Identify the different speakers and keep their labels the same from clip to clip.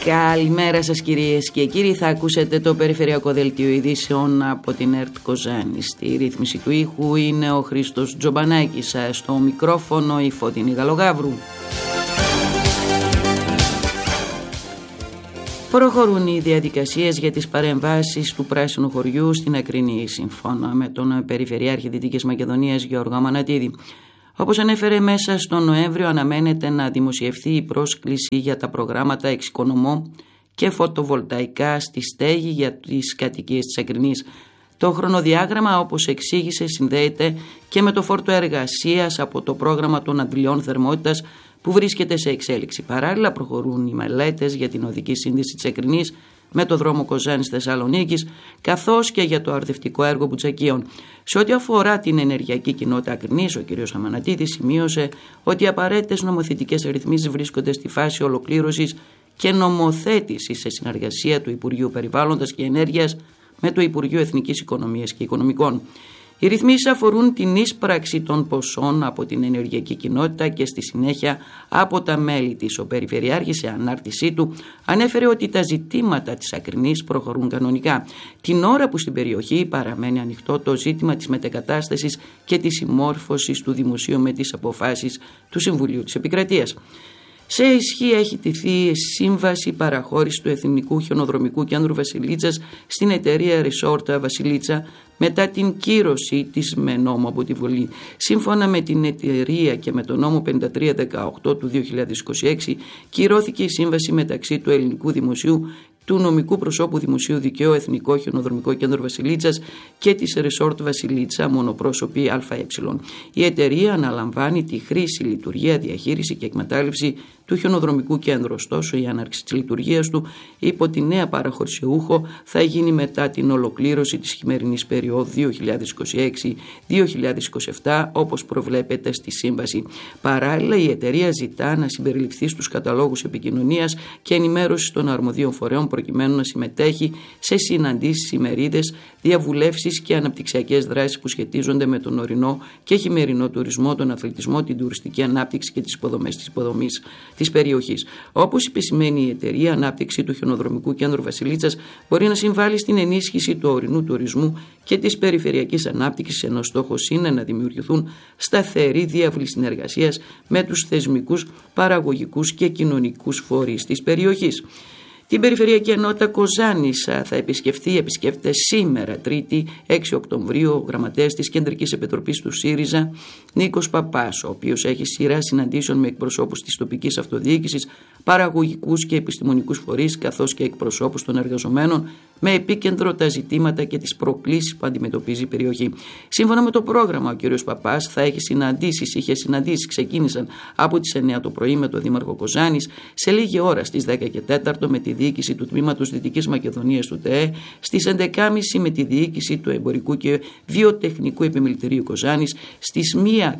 Speaker 1: Καλημέρα σας κυρίες και κύριοι, θα ακούσετε το περιφερειακό δελτίο ειδήσεων από την ΕΡΤ Κοζάνη. Στη ρύθμιση του ήχου είναι ο Χρήστος Τζομπανάκης, στο μικρόφωνο η Φωτεινή Γαλογάβρου. Προχωρούν οι διαδικασίες για τις παρεμβάσεις του Πράσινου Χωριού στην Ακρινή, σύμφωνα με τον Περιφερειάρχη Δυτικής Μακεδονίας Γιώργο Αμανατίδη. Όπως ανέφερε, μέσα στον Νοέμβριο αναμένεται να δημοσιευθεί η πρόσκληση για τα προγράμματα εξοικονομώ και φωτοβολταϊκά στη στέγη για τις κατοικίες της Ακρινής. Το χρονοδιάγραμμα, όπως εξήγησε, συνδέεται και με το φόρτο εργασίας από το πρόγραμμα των αντιλιών θερμότητας που βρίσκεται σε εξέλιξη. Παράλληλα, προχωρούν οι μελέτες για την οδική σύνδεση της Ακρινής με το δρόμο Κοζάνης Θεσσαλονίκης, καθώς και για το αρδευτικό έργο Μπουτσακίων. Σε ό,τι αφορά την ενεργειακή κοινότητα Ακρινής, ο κ. Αμανατίδης σημείωσε ότι οι απαραίτητες νομοθετικές ρυθμίσεις βρίσκονται στη φάση ολοκλήρωσης και νομοθέτησης σε συνεργασία του Υπουργείου Περιβάλλοντος και Ενέργειας με το Υπουργείο Εθνικής Οικονομίας και Οικονομικών. Οι ρυθμίσεις αφορούν την είσπραξη των ποσών από την ενεργειακή κοινότητα και στη συνέχεια από τα μέλη της. Ο Περιφερειάρχης, σε ανάρτησή του, ανέφερε ότι τα ζητήματα της Ακρινής προχωρούν κανονικά, την ώρα που στην περιοχή παραμένει ανοιχτό το ζήτημα της μετεγκατάστασης και της συμμόρφωσης του Δημοσίου με τις αποφάσεις του Συμβουλίου της Επικρατείας. Σε ισχύ έχει τηθεί σύμβαση παραχώρηση του Εθνικού Χιονοδρομικού Κέντρου Βασιλίτσας στην εταιρεία Resort Βασιλίτσα μετά την κύρωση της με νόμο από τη Βουλή. Σύμφωνα με την εταιρεία και με το νόμο 5318 του 2026 κυρώθηκε η σύμβαση μεταξύ του Ελληνικού Δημοσίου, του νομικού προσώπου Δημοσίου Δικαίου Εθνικό Χιονοδρομικό Κέντρο Βασιλίτσας και της Resort Βασιλίτσα μονοπρόσωπη ΑΕ. Η εταιρεία αναλαμβάνει τη χρήση, λειτουργία, διαχείριση και εκμετάλλευση του χιονοδρομικού κέντρου. Ωστόσο, η άναρξη της λειτουργίας του υπό τη νέα παραχωρησιούχο θα γίνει μετά την ολοκλήρωση της χειμερινής περίοδου 2026-2027, όπως προβλέπεται στη σύμβαση. Παράλληλα, η εταιρεία ζητά να συμπεριληφθεί στους καταλόγους επικοινωνίας και ενημέρωσης των αρμοδίων φορέων προκειμένου να συμμετέχει σε συναντήσεις, ημερίδες, διαβουλεύσεις και αναπτυξιακές δράσεις που σχετίζονται με τον ορεινό και χειμερινό τουρισμό, τον αθλητισμό, την τουριστική ανάπτυξη και τις υποδομές της περιοχής. Όπως επισημαίνει η εταιρεία, η ανάπτυξη του Χιονοδρομικού Κέντρου Βασιλίτσας μπορεί να συμβάλλει στην ενίσχυση του ορεινού τουρισμού και της περιφερειακής ανάπτυξης, ενώ στόχος είναι να δημιουργηθούν σταθεροί διάβλοι συνεργασίας με τους θεσμικούς, παραγωγικούς και κοινωνικούς φορείς της περιοχής. Την Περιφερειακή Ενότητα Κοζάνης θα επισκέπτεται σήμερα, Τρίτη 6 Οκτωβρίου, ο γραμματέας της Κεντρικής Επιτροπής του ΣΥΡΙΖΑ, Νίκος Παπάς, ο οποίος έχει σειρά συναντήσεων με εκπροσώπους της τοπικής αυτοδιοίκησης, παραγωγικούς και επιστημονικούς φορείς, καθώς και εκπροσώπους των εργαζομένων, με επίκεντρο τα ζητήματα και τις προκλήσεις που αντιμετωπίζει η περιοχή. Σύμφωνα με το πρόγραμμα, ο κ. Παπάς θα είχε συναντήσεις, ξεκίνησαν από τις 9 το πρωί με τον Δήμαρχο Κοζάνης, σε λίγη ώρα στις 10 και 4 με τη διοίκηση του Τμήματος Δυτικής Μακεδονίας του ΤΕΕ, στις 11.30 με τη διοίκηση του Εμπορικού και Βιοτεχνικού Επιμελητηρίου Κοζάνης, στις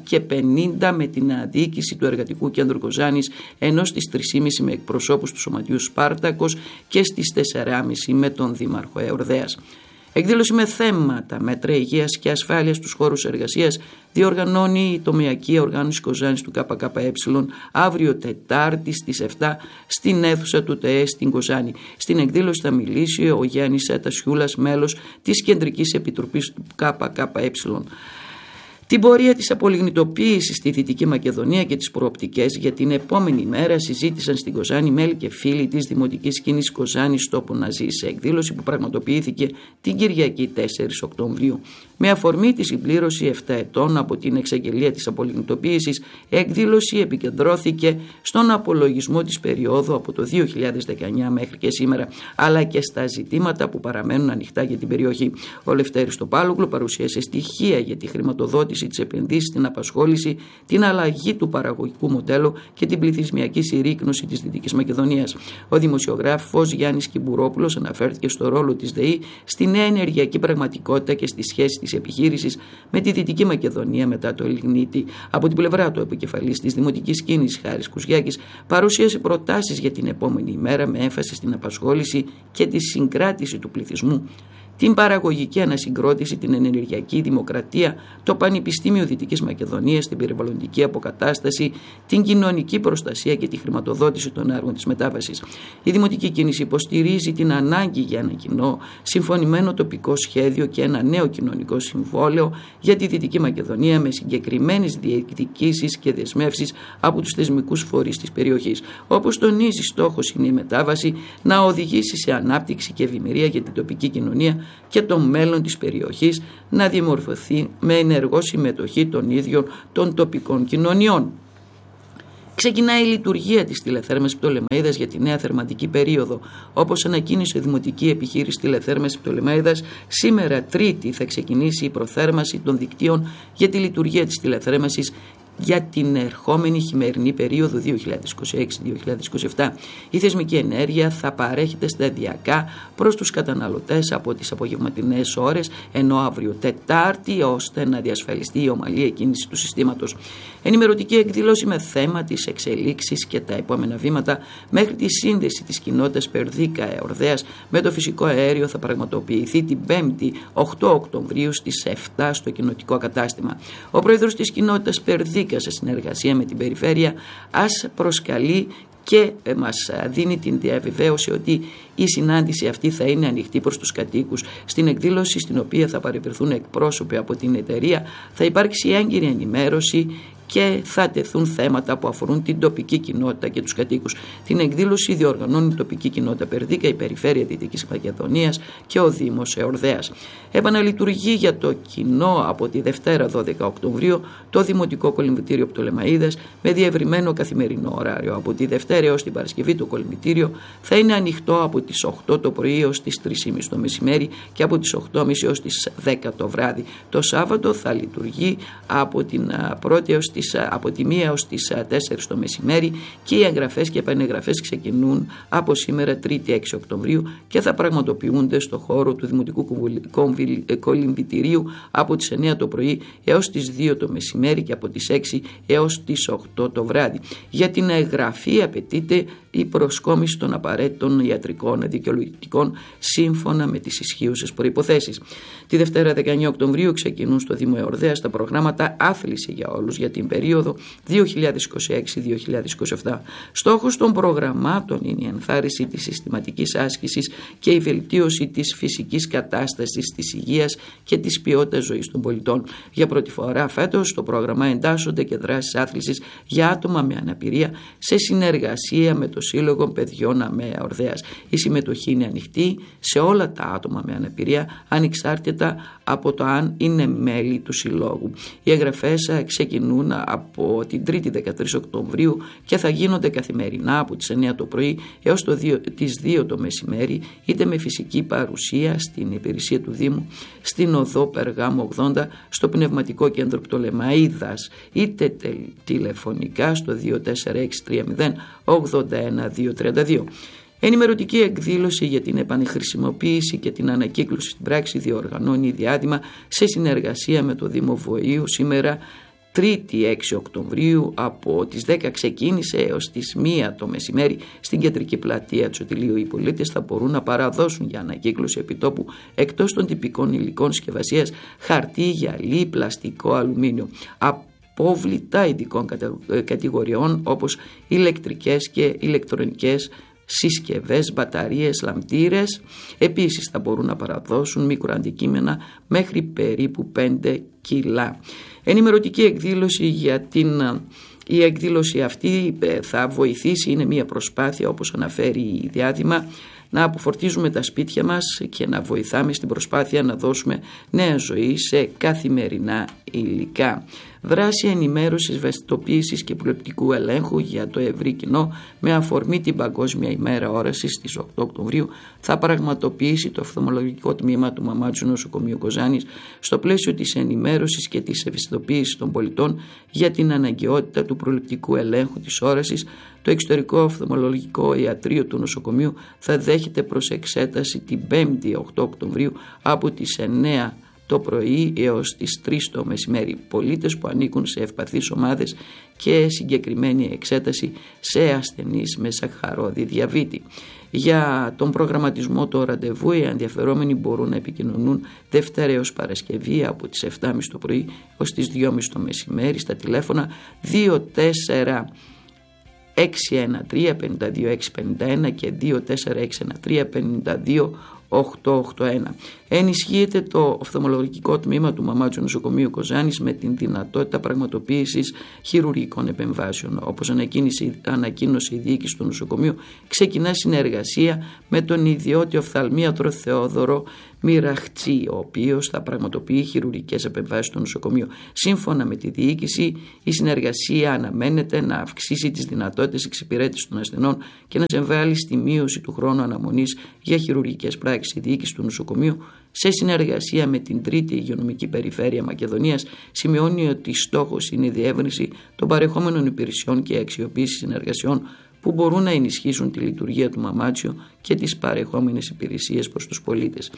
Speaker 1: 1:50 με την διοίκηση του Εργατικού Κέντρου Κοζάνης, ενώ στις 3:30 με εκπροσώπους του Σωματείου Σπάρτακος και στις 4:30 με τον Δήμαρχο Εορδέας. Εκδήλωση με θέματα μέτρα υγείας και ασφάλειας στους χώρους εργασίας διοργανώνει η τομεακή οργάνωση Κοζάνης του ΚΚΕ αύριο Τετάρτη στις 7 στην αίθουσα του ΤΕΕ στην Κοζάνη. Στην εκδήλωση θα μιλήσει ο Γιάννης Ατασιούλας, μέλος της Κεντρικής Επιτροπής του ΚΚΕ. Την πορεία της απολιγνητοποίησης στη Δυτική Μακεδονία και τις προοπτικές για την επόμενη μέρα συζήτησαν στην Κοζάνη μέλη και φίλοι της Δημοτικής Κίνησης Κοζάνης Τόπου να ζει, σε εκδήλωση που πραγματοποιήθηκε την Κυριακή 4 Οκτωβρίου. Με αφορμή τη συμπλήρωση 7 ετών από την εξαγγελία της απολιγνητοποίησης, εκδήλωση επικεντρώθηκε στον απολογισμό της περίοδου από το 2019 μέχρι και σήμερα, αλλά και στα ζητήματα που παραμένουν ανοιχτά για την περιοχή. Ο Λευτέρης Τοπάλογλου παρουσίασε στοιχεία για τη χρηματοδότηση της επενδύσης, την απασχόληση, την αλλαγή του παραγωγικού μοντέλου και την πληθυσμιακή συρρίκνωση της Δυτικής Μακεδονίας. Ο δημοσιογράφος Γιάννης Κυμπουρόπουλος αναφέρθηκε στο ρόλο της ΔΕΗ στη νέα ενεργειακή πραγματικότητα και στη σχέση της επιχείρησης με τη Δυτική Μακεδονία μετά το Ελιγνίτη. Από την πλευρά του, ο επικεφαλής της Δημοτικής Κίνησης Χάρης Κουζιάκης παρουσίασε προτάσεις για την επόμενη ημέρα με έμφαση στην απασχόληση και τη συγκράτηση του πληθυσμού την παραγωγική ανασυγκρότηση, την ενεργειακή δημοκρατία, το Πανεπιστήμιο Δυτικής Μακεδονίας, την περιβαλλοντική αποκατάσταση, την κοινωνική προστασία και τη χρηματοδότηση των έργων της μετάβασης. Η Δημοτική Κίνηση υποστηρίζει την ανάγκη για ένα κοινό, συμφωνημένο τοπικό σχέδιο και ένα νέο κοινωνικό συμβόλαιο για τη Δυτική Μακεδονία με συγκεκριμένες διεκδικήσεις και δεσμεύσεις από τους θεσμικούς φορείς της περιοχής. Όπως τονίζει, στόχος είναι η μετάβαση να οδηγήσει σε ανάπτυξη και ευημερία για την τοπική κοινωνία και το μέλλον της περιοχής να διαμορφωθεί με ενεργό συμμετοχή των ίδιων των τοπικών κοινωνιών. Ξεκινάει η λειτουργία της τηλεθέρμανσης Πτολεμαΐδας για τη νέα θερματική περίοδο. Όπως ανακοίνησε η Δημοτική Επιχείρηση Τηλεθέρμανσης Πτολεμαΐδας, σήμερα Τρίτη θα ξεκινήσει η προθέρμανση των δικτύων για τη λειτουργία της τηλεθέρμανσης για την ερχόμενη χειμερινή περίοδο 2026-2027. Η θεσμική ενέργεια θα παρέχεται σταδιακά προς τους καταναλωτές από τις απογευματινές ώρες, ενώ αύριο Τετάρτη, ώστε να διασφαλιστεί η ομαλή κίνηση του συστήματος. Ενημερωτική εκδήλωση με θέμα τις εξελίξεις και τα επόμενα βήματα μέχρι τη σύνδεση της κοινότητας Περδίκα Ορδέας με το φυσικό αέριο θα πραγματοποιηθεί την 5η 8 Οκτωβρίου στις 7 στο κοινοτικό κατάστημα. Ο πρόεδρος της κοινότητας Περδίκα, σε συνεργασία με την περιφέρεια, προσκαλεί και μας δίνει την διαβεβαίωση ότι η συνάντηση αυτή θα είναι ανοιχτή προς τους κατοίκους. Στην εκδήλωση, στην οποία θα παρευρεθούν εκπρόσωποι από την εταιρεία, θα υπάρξει έγκυρη ενημέρωση και θα τεθούν θέματα που αφορούν την τοπική κοινότητα και τους κατοίκους. Την εκδήλωση διοργανώνει η τοπική κοινότητα Περδίκα, η Περιφέρεια Δυτικής Μακεδονίας και ο Δήμος Εορδέας. Επαναλειτουργεί για το κοινό από τη Δευτέρα 12 Οκτωβρίου το Δημοτικό Κολυμβητήριο Πτολεμαΐδας με διευρυμένο καθημερινό ωράριο. Από τη Δευτέρα έως την Παρασκευή το κολυμβητήριο θα είναι ανοιχτό από τις 8 το πρωί έως τις 3.30 το μεσημέρι και από τις 8.30 έως τις 10 το βράδυ. Το Σάββατο θα λειτουργεί από τη 1 έως τις 4 το μεσημέρι και οι εγγραφές και επανεγγραφές ξεκινούν από σήμερα 3η 6 Οκτωβρίου και θα πραγματοποιούνται στο χώρο του Δημοτικού Κολυμβητηρίου από τις 9 το πρωί έως τις 2 το μεσημέρι και από τις 6 έως τις 8 το βράδυ. Για την εγγραφή απαιτείται η προσκόμιση των απαραίτητων ιατρικών δικαιολογητικών σύμφωνα με τις ισχύουσες προϋποθέσεις. Τη Δευτέρα 19 Οκτωβρίου ξεκινούν στο Δήμο Εορδέας τα προγράμματα Άθληση για όλους για την περίοδο 2026-2027. Στόχος των προγραμμάτων είναι η ενθάρρυνση της συστηματικής άσκησης και η βελτίωση της φυσικής κατάστασης, της υγείας και της ποιότητας ζωής των πολιτών. Για πρώτη φορά φέτος στο πρόγραμμα εντάσσονται και δράσεις άθλησης για άτομα με αναπηρία σε συνεργασία με το Σύλλογο Παιδιών ΑΜΕΑ Ορδέας. Η συμμετοχή είναι ανοιχτή σε όλα τα άτομα με αναπηρία, ανεξάρτητα από το αν είναι μέλη του Συλλόγου. Οι εγγραφές ξεκινούν από την 3η 13 Οκτωβρίου και θα γίνονται καθημερινά από τις 9 το πρωί έως τις 2 το μεσημέρι, είτε με φυσική παρουσία στην υπηρεσία του Δήμου στην οδό Περγάμου 80 στο Πνευματικό Κέντρο Πτολεμαΐδας, είτε τηλεφωνικά στο 24630 81232. Ενημερωτική εκδήλωση για την επανεχρησιμοποίηση και την ανακύκλωση στην πράξη διοργανώνει διάδημα σε συνεργασία με το Δήμο Βοηίου σήμερα 3η 6 Οκτωβρίου από τις 10 ξεκίνησε έως τις 1 το μεσημέρι στην κεντρική πλατεία του Σωτηλίου. Οι πολίτες θα μπορούν να παραδώσουν για ανακύκλωση επιτόπου εκτός των τυπικών υλικών συσκευασίας χαρτί, γυαλί, πλαστικό, αλουμίνιο. Απόβλητα ειδικών κατηγοριών όπως ηλεκτρικές και ηλεκτρονικές συσκευές, μπαταρίες, λαμπτήρες. Επίσης θα μπορούν να παραδώσουν μικροαντικείμενα μέχρι περίπου 5 κιλά. Ενημερωτική εκδήλωση η εκδήλωση αυτή θα βοηθήσει, είναι μια προσπάθεια όπως αναφέρει η διάδημα, να αποφορτίζουμε τα σπίτια μας και να βοηθάμε στην προσπάθεια να δώσουμε νέα ζωή σε καθημερινά υλικά. Δράση ενημέρωσης, ευαισθητοποίησης και προληπτικού ελέγχου για το ευρύ κοινό με αφορμή την Παγκόσμια ημέρα όρασης στις 8 Οκτωβρίου θα πραγματοποιήσει το οφθαλμολογικό τμήμα του Μαμάτσου Νοσοκομείου Κοζάνης στο πλαίσιο της ενημέρωσης και της ευαισθητοποίησης των πολιτών για την αναγκαιότητα του προληπτικού ελέγχου της όρασης. Το εξωτερικό οφθαλμολογικό ιατρείο του νοσοκομείου θα δέχεται προς εξέταση την 5η 8 Οκτωβρίου από τις 9 το πρωί έως τις 3 το μεσημέρι πολίτες που ανήκουν σε ευπαθείς ομάδες και συγκεκριμένη εξέταση σε ασθενείς με σαχαρώδη διαβήτη. Για τον προγραμματισμό του ραντεβού οι ενδιαφερόμενοι μπορούν να επικοινωνούν Δευτέρα έως Παρασκευή από τις 7.30 το πρωί ως τις 2.30 το μεσημέρι στα τηλέφωνα 24613-52651 και 24613-52881. Ενισχύεται το οφθαλμολογικό τμήμα του Μαμάτσιου Νοσοκομείου Κοζάνης με την δυνατότητα πραγματοποίησης χειρουργικών επεμβάσεων. Όπως ανακοίνωσε η διοίκηση του νοσοκομείου, ξεκινά συνεργασία με τον ιδιώτη οφθαλμίατρο Θεόδωρο Μοιραχτσή, ο οποίος θα πραγματοποιεί χειρουργικές επεμβάσεις στο νοσοκομείο. Σύμφωνα με τη διοίκηση, η συνεργασία αναμένεται να αυξήσει τις δυνατότητες εξυπηρέτησης των ασθενών και να συμβάλλει στη μείωση του χρόνου αναμονής για χειρουργικές πράξεις. Η διοίκηση του νοσοκομείου, σε συνεργασία με την Τρίτη Υγειονομική Περιφέρεια Μακεδονίας, σημειώνει ότι στόχος είναι η διεύρυνση των παρεχόμενων υπηρεσιών και η αξιοποίηση συνεργασιών που μπορούν να ενισχύσουν τη λειτουργία του Μαμάτσιο και τις παρεχόμενες υπηρεσίες προς τους πολίτες.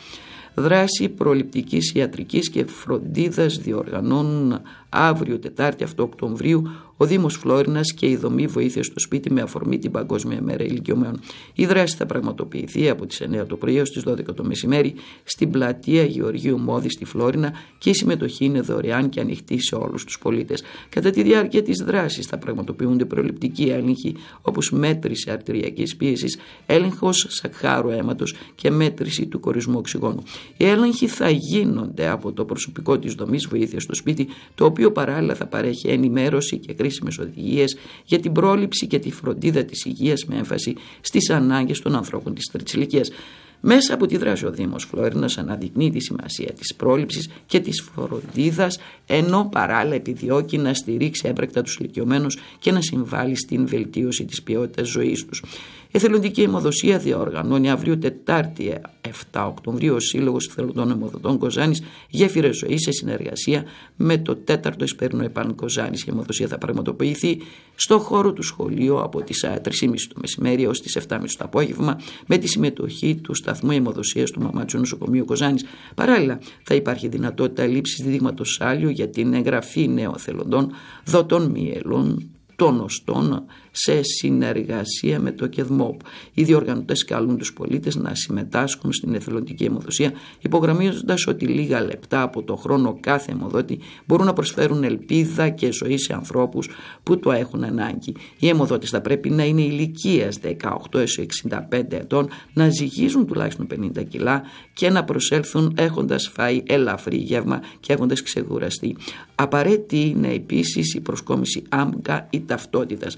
Speaker 1: Δράση προληπτικής ιατρικής και φροντίδας διοργανώνουν αύριο Τετάρτη 7 Οκτωβρίου ο Δήμος Φλόρινας και η Δομή Βοήθεια στο Σπίτι με αφορμή την Παγκόσμια Μέρα Ηλικιωμένων. Η δράση θα πραγματοποιηθεί από τις 9 το πρωί έως τις 12 το μεσημέρι στην πλατεία Γεωργίου Μόδη στη Φλόρινα και η συμμετοχή είναι δωρεάν και ανοιχτή σε όλους τους πολίτες. Κατά τη διάρκεια της δράσης θα πραγματοποιούνται προληπτικοί έλεγχοι όπως μέτρηση αρτηριακής πίεσης, έλεγχος σακχάρου αίματος και μέτρηση του κορισμού οξυγόνου. Οι έλεγχοι θα γίνονται από το προσωπικό της Δομής Βοήθεια στο Σπίτι, το οποίο παράλληλα θα παρέχει ενημέρωση και χρήσιμες οδηγίες για την πρόληψη και τη φροντίδα της υγείας με έμφαση στις ανάγκες των ανθρώπων της τρίτης ηλικίας. Μέσα από τη δράση ο Δήμος Φλόρινας αναδεικνύει τη σημασία της πρόληψης και της φροντίδας, ενώ παράλληλα επιδιώκει να στηρίξει έμπρακτα τους ηλικιωμένους και να συμβάλλει στην βελτίωση της ποιότητας ζωής τους. Η εθελοντική αιμοδοσία διοργανώνει αύριο Τετάρτη 7 Οκτωβρίου ο Σύλλογος Εθελοντών Αιμοδοτών Κοζάνης Γέφυρες Ζωής σε συνεργασία με το 4ο Εσπερινό ΕΠΑΝ Κοζάνης. Η αιμοδοσία θα πραγματοποιηθεί στο χώρο του σχολείου από τις 3.30 το μεσημέρι έως τις 7.30 το απόγευμα με τη συμμετοχή του σταθμού αιμοδοσίας του Μαμάτσιου Νοσοκομείου Κοζάνης. Παράλληλα θα υπάρχει δυνατότητα λήψης διδύγματος σάλιου για την εγγραφή νέων εθελοντών δοτών μυελών των οστών σε συνεργασία με το ΚΕΔΜΟΠ. Οι διοργανωτές καλούν τους πολίτες να συμμετάσχουν στην εθελοντική αιμοδοσία, υπογραμμίζοντας ότι λίγα λεπτά από το χρόνο κάθε αιμοδότη μπορούν να προσφέρουν ελπίδα και ζωή σε ανθρώπους που το έχουν ανάγκη. Οι αιμοδότες θα πρέπει να είναι ηλικίας 18 έως 65 ετών, να ζυγίζουν τουλάχιστον 50 κιλά και να προσέλθουν έχοντας φάει ελαφρύ γεύμα και έχοντας ξεκουραστεί. Απαραίτητη είναι επίσης η προσκόμιση άμγα ή ταυτότητας.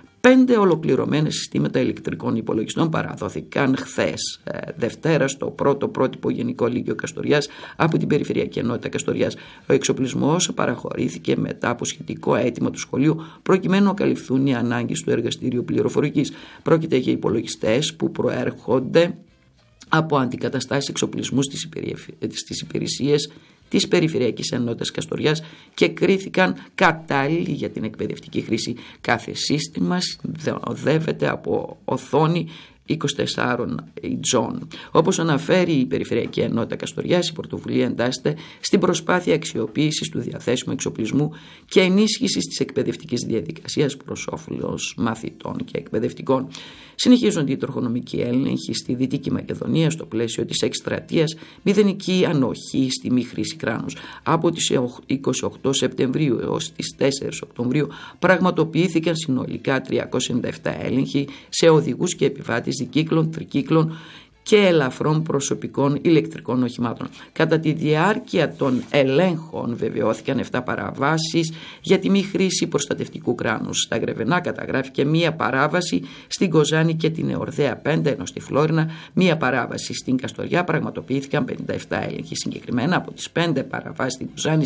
Speaker 1: 5 ολοκληρωμένα συστήματα ηλεκτρικών υπολογιστών παραδόθηκαν χθες, Δευτέρα, στο πρώτο πρότυπο Γενικό Λύκειο Καστοριάς από την Περιφερειακή Ενότητα Καστοριάς. Ο εξοπλισμός παραχωρήθηκε μετά από σχετικό αίτημα του σχολείου, προκειμένου να καλυφθούν οι ανάγκες του εργαστηρίου πληροφορικής. Πρόκειται για υπολογιστές που προέρχονται από αντικαταστάσεις εξοπλισμού στις υπηρεσίες της Περιφερειακής Ενότητας Καστοριάς και κρίθηκαν κατάλληλοι για την εκπαιδευτική χρήση. Κάθε σύστημα συνοδεύεται από οθόνη 24 ιτζών. Όπως αναφέρει η Περιφερειακή Ενότητα Καστοριάς, η πρωτοβουλία εντάσσεται στην προσπάθεια αξιοποίησης του διαθέσιμου εξοπλισμού και ενίσχυσης της εκπαιδευτικής διαδικασίας προς όφελος μαθητών και εκπαιδευτικών. Συνεχίζονται οι τροχονομικοί έλεγχοι στη Δυτική Μακεδονία στο πλαίσιο της εκστρατείας μηδενική ανοχή στη μη χρήση κράνους. Από τις 28 Σεπτεμβρίου έως τις 4 Οκτωβρίου πραγματοποιήθηκαν συνολικά 397 έλεγχοι σε οδηγούς και επιβάτες δικύκλων, τρικύκλων και ελαφρών προσωπικών ηλεκτρικών οχημάτων. Κατά τη διάρκεια των ελέγχων βεβαιώθηκαν 7 παραβάσεις για τη μη χρήση προστατευτικού κράνους. Στα Γρεβενά καταγράφηκε μία παράβαση στην Κοζάνη και την Εορδαία 5, ενώ στη Φλόρινα μία παράβαση. Στην Καστοριά πραγματοποιήθηκαν 57 έλεγχοι. Συγκεκριμένα από τις 5 παραβάσεις στην Κοζάνη,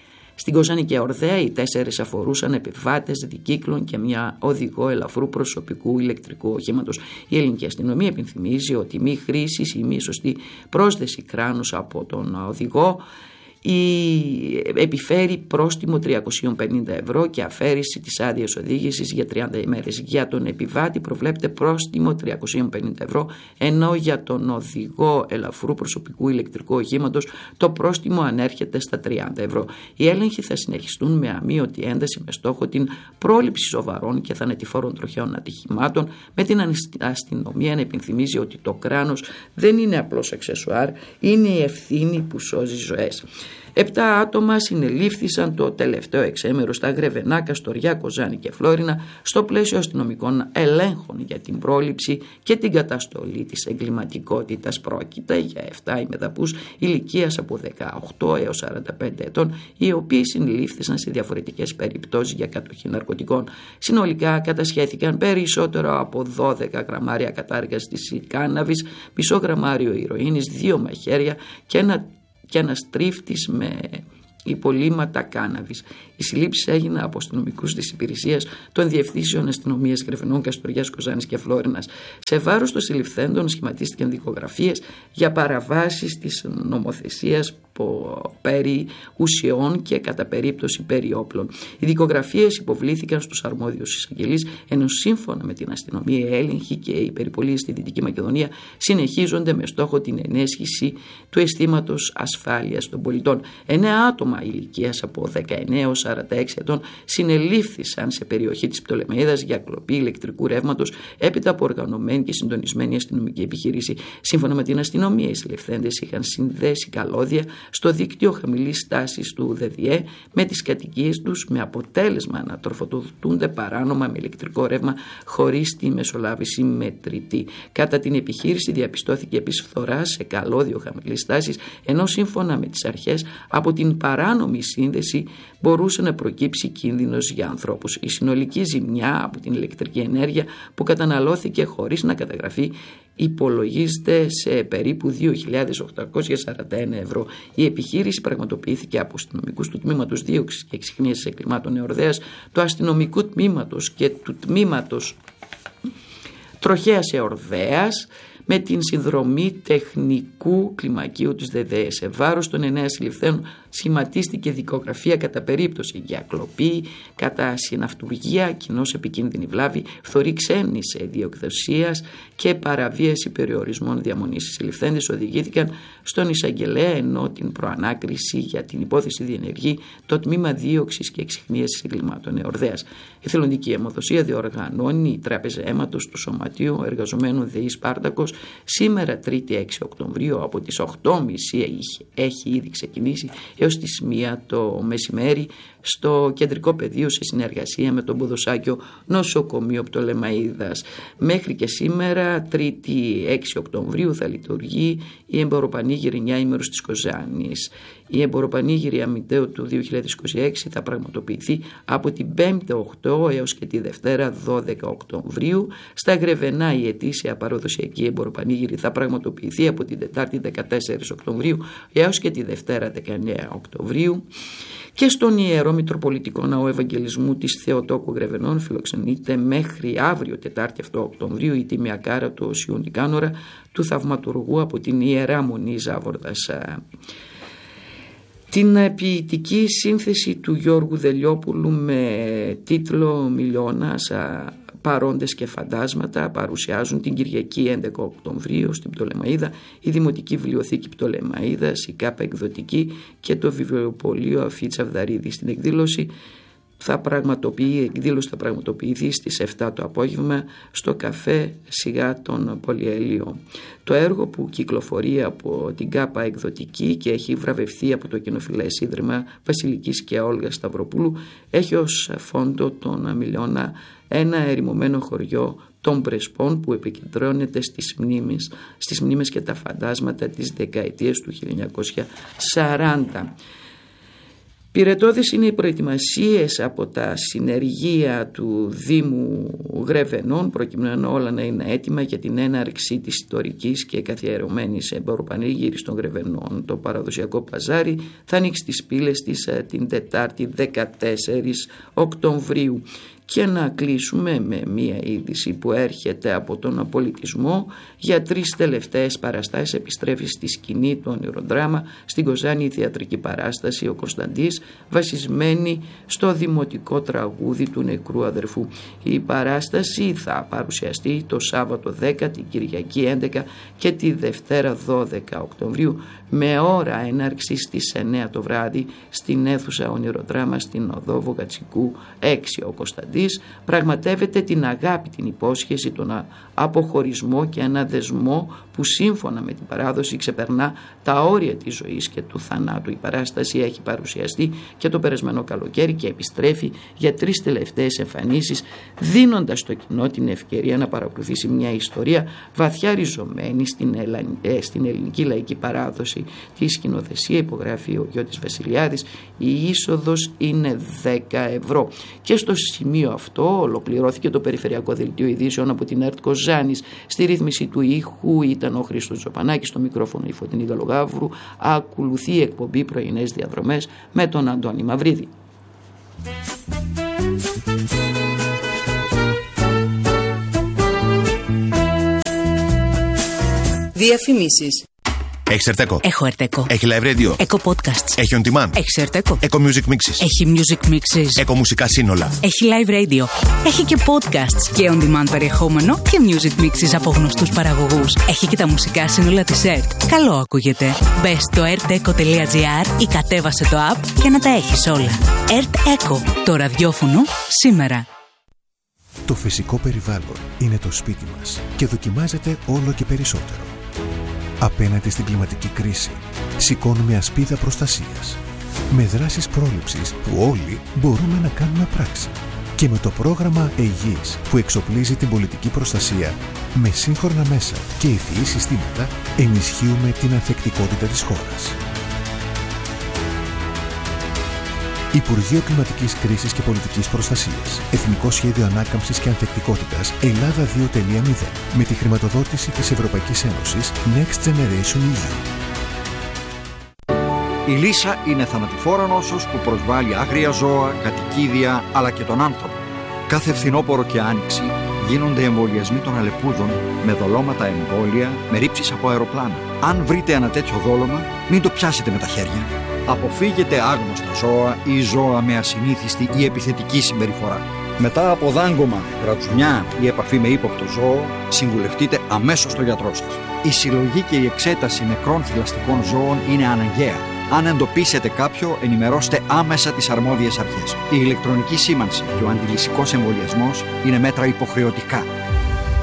Speaker 1: και Ορδαία, οι 4 αφορούσαν επιβάτες δικύκλων και μια οδηγό ελαφρού προσωπικού ηλεκτρικού οχήματος. Η ελληνική αστυνομία υπενθυμίζει ότι μη χρήση ή μη σωστή πρόσθεση κράνους από τον οδηγό επιφέρει πρόστιμο 350 ευρώ και αφαίρεση της άδειας οδήγησης για 30 ημέρες. Για τον επιβάτη προβλέπεται πρόστιμο 350 ευρώ, ενώ για τον οδηγό ελαφρού προσωπικού ηλεκτρικού οχήματος το πρόστιμο ανέρχεται στα 30 ευρώ. Οι έλεγχοι θα συνεχιστούν με αμείωτη ένταση με στόχο την πρόληψη σοβαρών και θανατηφόρων τροχαίων ατυχημάτων, με την αστυνομία να υπενθυμίζει ότι το κράνος δεν είναι απλώς αξεσουάρ, είναι η ευθύνη που σώζει ζωές. 7 άτομα συνελήφθησαν το τελευταίο εξέμερο στα Γρεβενά, Καστοριά, Κοζάνη και Φλόρινα στο πλαίσιο αστυνομικών ελέγχων για την πρόληψη και την καταστολή της εγκληματικότητας. Πρόκειται για 7 ημεδαπούς ηλικίας από 18 έως 45 ετών, οι οποίοι συνελήφθησαν σε διαφορετικές περιπτώσεις για κατοχή ναρκωτικών. Συνολικά κατασχέθηκαν περισσότερο από 12 γραμμάρια κατάργαστης κάναβης, μισό γραμμάριο ηρωίνης, 2 μαχαίρια και ένας τρίφτης με υπολείμματα κάναβης. Οι συλλήψεις έγιναν από αστυνομικούς της υπηρεσίας των διευθύνσεων αστυνομίας Γρεβενών, Καστοριάς, Κοζάνης και Φλόρινας. Σε βάρος των συλληφθέντων σχηματίστηκαν δικογραφίες για παραβάσεις της νομοθεσίας περί ουσιών και κατά περίπτωση περί όπλων. Οι δικογραφίες υποβλήθηκαν στους αρμόδιους εισαγγελείς, ενώ σύμφωνα με την αστυνομία οι έλεγχοι και οι περιπολίες στη Δυτική Μακεδονία συνεχίζονται με στόχο την ενέσχυση του αισθήματος ασφάλειας των πολιτών. 9 άτομα ηλικίας από 19 έως 46 ετών συνελήφθησαν σε περιοχή της Πτολεμαΐδας για κλοπή ηλεκτρικού ρεύματος έπειτα από οργανωμένη και συντονισμένη αστυνομική επιχείρηση. Σύμφωνα με την αστυνομία, οι συλληφθέντες είχαν συνδέσει καλώδια στο δίκτυο χαμηλής στάσης του ΔΔΕ με τις κατοικίες τους, με αποτέλεσμα να τροφοδοτούνται παράνομα με ηλεκτρικό ρεύμα χωρίς τη μεσολάβηση μετρητή. Κατά την επιχείρηση διαπιστώθηκε επίσης φθορά σε καλώδιο χαμηλής στάσης, ενώ σύμφωνα με τις αρχές από την παράνομη σύνδεση μπορούσε να προκύψει κίνδυνος για ανθρώπους. Η συνολική ζημιά από την ηλεκτρική ενέργεια που καταναλώθηκε χωρίς να καταγραφεί υπολογίζεται σε περίπου 2.841 ευρώ. Η επιχείρηση πραγματοποιήθηκε από αστυνομικούς του Τμήματος Δίωξης και Εξυχνίασης Εγκλημάτων Εορδαίας, του Αστυνομικού Τμήματος και του Τμήματος Τροχέας Εορδαίας, με την συνδρομή τεχνικού κλιμακίου της ΔΔΕ. Σε βάρος των 9 συλληφθέντων σχηματίστηκε δικογραφία κατά περίπτωση για κλοπή, κατά συναυτουργία, κοινώς επικίνδυνη βλάβη, φθορή ξένης διεκδοσίας και παραβίαση περιορισμών διαμονής. Οι συλληφθέντες οδηγήθηκαν στον εισαγγελέα, ενώ την προανάκριση για την υπόθεση διενεργεί το Τμήμα Δίωξης και Εξυχνίασης Εγκλημάτων Εορδαίας. Η θελοντική αιμοδοσία διοργανώνει η Τράπεζα Αίματος του Σωματείου Εργαζομένων ΔΕΗ Σπάρτακος σήμερα 3η 6 Οκτωβρίου από τις 8.30 έχει ήδη ξεκινήσει έως τις 1 το μεσημέρι στο κεντρικό πεδίο σε συνεργασία με τον Ποδοσάκιο Νοσοκομείο Πτολεμαΐδας. Μέχρι και σήμερα 3η 6 Οκτωβρίου θα λειτουργεί η Εμποροπανήγυρη 9 ημέρος της Κοζάνης. Η Εμποροπανήγυρη Αμητέου του 2026 θα πραγματοποιηθεί από την 5η 8 έως και τη Δευτέρα 12 Οκτωβρίου. Στα Γρεβενά η ετήσια παραδοσιακή Εμποροπανήγυρη θα πραγματοποιηθεί από την Τετάρτη 14 Οκτωβρίου έως και τη Δευτέρα 19 Οκτωβρίου. Και στον Ιερό Μητροπολιτικό Ναό Ευαγγελισμού της Θεοτόκου Γρεβενών φιλοξενείται μέχρι αύριο Τετάρτη 7 Οκτωβρίου η τίμια κάρα του Οσίου Νικάνορα, του Θαυματουργού από την Ιερά Μονή Ζάβορδας. Την ποιητική σύνθεση του Γιώργου Δελιόπουλου με τίτλο «Μιλιώνας, παρόντες και φαντάσματα» παρουσιάζουν την Κυριακή 11 Οκτωβρίου στην Πτολεμαΐδα η Δημοτική Βιβλιοθήκη Πτολεμαΐδας, η ΚΑΠΑ Εκδοτική και το Βιβλιοπωλείο Αφή Τσαβδαρίδη. Στην εκδήλωση θα πραγματοποιηθεί στις 7 το απόγευμα στο καφέ Σιγά τον Πολυέλιο. Το έργο, που κυκλοφορεί από την ΚΑΠΑ Εκδοτική και έχει βραβευθεί από το Κοινοφιλές Ίδρυμα Βασιλικής και Όλγας Σταυροπούλου, έχει ως φόντο τον Μιλιώνα, ένα ερημωμένο χωριό των Πρεσπών που επικεντρώνεται στις μνήμες και τα φαντάσματα της δεκαετίας του 1940. Πυρετώδες είναι οι προετοιμασίες από τα συνεργεία του Δήμου Γρεβενών προκειμένου όλα να είναι έτοιμα για την έναρξη της ιστορικής και καθιερωμένης Εμποροπανήγυρης των Γρεβενών. Το παραδοσιακό παζάρι θα ανοίξει τις πύλες της την Τετάρτη 14 Οκτωβρίου. Και να κλείσουμε με μία είδηση που έρχεται από τον πολιτισμό. Για 3 τελευταίες παραστάσεις επιστρέφει στη σκηνή του ονειροδράμα στην Κοζάνη η θεατρική παράσταση «Ο Κωνσταντής», βασισμένη στο δημοτικό τραγούδι του νεκρού αδερφού. Η παράσταση θα παρουσιαστεί το Σάββατο 10, την Κυριακή 11 και τη Δευτέρα 12 Οκτωβρίου, με ώρα έναρξη στις 9 το βράδυ στην αίθουσα ονειροδράμα στην οδό Βογατσικού 6. Ο Κωνσταντής πραγματεύεται την αγάπη, την υπόσχεση, τον αποχωρισμό και ένα δεσμό που σύμφωνα με την παράδοση ξεπερνά τα όρια της ζωής και του θανάτου. Η παράσταση έχει παρουσιαστεί και το περασμένο καλοκαίρι και επιστρέφει για 3 τελευταίες εμφανίσεις, δίνοντας στο κοινό την ευκαιρία να παρακολουθήσει μια ιστορία βαθιά ριζωμένη στην ελληνική λαϊκή παράδοση. Τη σκηνοθεσία υπογράφει ο Γιώτης Βασιλιάδης. Η είσοδος είναι 10 ευρώ. Και στο σημείο αυτό ολοκληρώθηκε το περιφερειακό δελτίο ειδήσεων από την ΕΡΤ Κοζάνης. Στη ρύθμιση του ήχου ήταν ο Χρήστος Ζοπανάκης, στο μικρόφωνο η Φωτεινή Γαλογάβρου. Ακολουθεί η εκπομπή Πρωινές Διαδρομές με τον Αντώνη Μαυρίδη.
Speaker 2: Διαφημίσεις.
Speaker 3: Έχεις Ερτέκο?
Speaker 2: Έχω Ερτέκο.
Speaker 3: Έχει live radio?
Speaker 2: Έχω podcasts.
Speaker 3: Έχει on demand?
Speaker 2: Έχει Ερτέκο.
Speaker 3: Eco Music Mixes?
Speaker 2: Έχει music mixes.
Speaker 3: Eco μουσικά σύνολα?
Speaker 2: Έχει live radio. Έχει και podcasts και on demand περιεχόμενο και music mixes από γνωστούς παραγωγούς. Έχει και τα μουσικά σύνολα της ΕΡΤ. Καλό ακούγεται. Μπες στο erteco.gr ή κατέβασε το app για να τα έχεις όλα. ΕΡΤ Eco. Το ραδιόφωνο σήμερα.
Speaker 4: Το φυσικό περιβάλλον είναι το σπίτι μας και δοκιμάζεται όλο και περισσότερο. Απέναντι στην κλιματική κρίση, σηκώνουμε ασπίδα προστασίας. Με δράσεις πρόληψης που όλοι μπορούμε να κάνουμε πράξη. Και με το πρόγραμμα ΕΓΙΙΣ που εξοπλίζει την πολιτική προστασία με σύγχρονα μέσα και ευφυή συστήματα, ενισχύουμε την ανθεκτικότητα της χώρας. Υπουργείο Κλιματικής Κρίσης και Πολιτικής Προστασίας. Εθνικό Σχέδιο Ανάκαμψης και Ανθεκτικότητας Ελλάδα 2.0. Με τη χρηματοδότηση της Ευρωπαϊκής Ένωσης Next Generation EU.
Speaker 5: Η λύσα είναι θανατηφόρα νόσος που προσβάλλει άγρια ζώα, κατοικίδια αλλά και τον άνθρωπο. Κάθε φθινόπωρο και άνοιξη γίνονται εμβολιασμοί των αλεπούδων με δολώματα εμβόλια, με ρήψεις από αεροπλάνα. Αν βρείτε ένα τέτοιο δόλωμα, μην το πιάσετε με τα χέρια. Αποφύγετε άγνωστα ζώα ή ζώα με ασυνήθιστη ή επιθετική συμπεριφορά. Μετά από δάγκωμα, κρατσουνιά ή επαφή με ύποπτο ζώο, συμβουλευτείτε αμέσως τον γιατρό σας. Η συλλογή και η εξέταση νεκρών θηλαστικών ζώων είναι αναγκαία. Αν εντοπίσετε κάποιο, ενημερώστε άμεσα τις αρμόδιες αρχές. Η ηλεκτρονική σήμανση και ο αντιλυσσικός εμβολιασμός είναι μέτρα υποχρεωτικά.